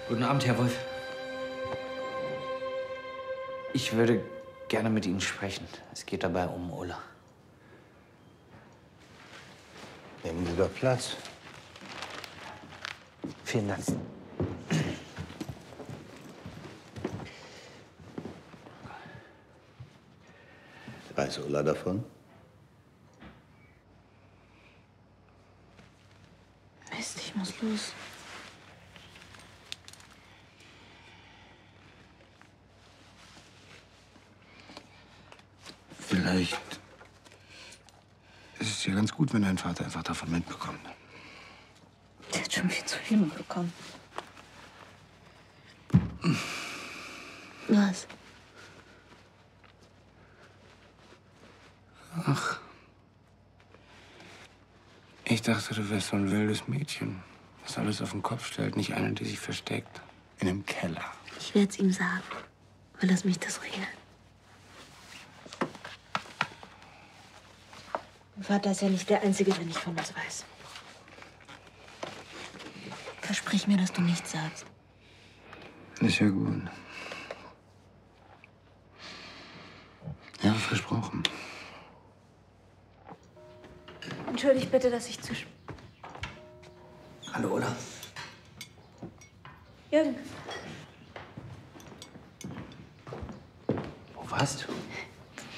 Guten Abend, Herr Wolf. Ich würde gerne mit Ihnen sprechen. Es geht dabei um Ulla. Nehmen Sie doch Platz. Vielen Dank. Weiß Ulla davon? Mist, ich muss los. Vielleicht ist es ja ganz gut, wenn dein Vater einfach davon mitbekommt. Der hat schon viel zu viel mitbekommen. Was? Ach. Ich dachte, du wärst so ein wildes Mädchen, das alles auf den Kopf stellt, nicht eine, die sich versteckt. In einem Keller. Ich werde es ihm sagen. Aber lass mich das regeln. Mein Vater ist ja nicht der Einzige, der nicht von uns weiß. Versprich mir, dass du nichts sagst. Ist ja gut. Ja, versprochen. Entschuldigt bitte, dass ich zu... Hallo, Ulla. Jürgen.